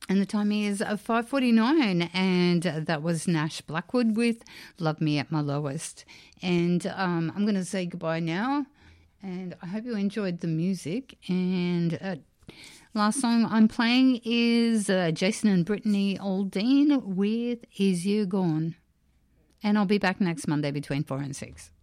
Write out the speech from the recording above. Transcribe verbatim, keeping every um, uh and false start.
And the time is five forty-nine, and that was Nash Blackwood with Love Me at My Lowest. And um, I'm going to say goodbye now, and I hope you enjoyed the music. And uh, last song I'm playing is uh, Jason and Brittany Aldean with Is You Gone. And I'll be back next Monday between four and six.